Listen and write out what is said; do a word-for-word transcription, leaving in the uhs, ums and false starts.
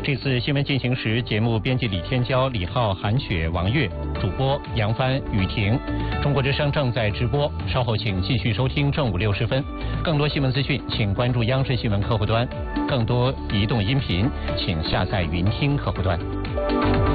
这次新闻进行时，节目编辑李天骄、李浩、韩雪、王悦，主播杨帆、雨婷。中国之声正在直播，稍后请继续收听正午六十分。更多新闻资讯，请关注央视新闻客户端；更多移动音频，请下载云听客户端。